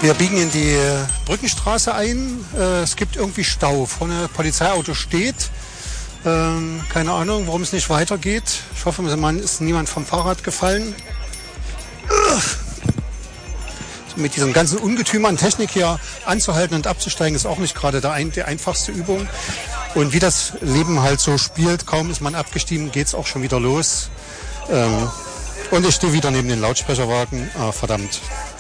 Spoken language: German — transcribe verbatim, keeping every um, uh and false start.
Wir biegen in die Brückenstraße ein. Es gibt irgendwie Stau. Vorne ein Polizeiauto steht. Ähm, keine Ahnung, warum es nicht weitergeht. Ich hoffe, man ist niemand vom Fahrrad gefallen. So, mit diesem ganzen Ungetüm an Technik hier anzuhalten und abzusteigen, ist auch nicht gerade der ein, die einfachste Übung. Und wie das Leben halt so spielt, kaum ist man abgestiegen, geht es auch schon wieder los. Ähm, und ich stehe wieder neben den Lautsprecherwagen. Ah, verdammt.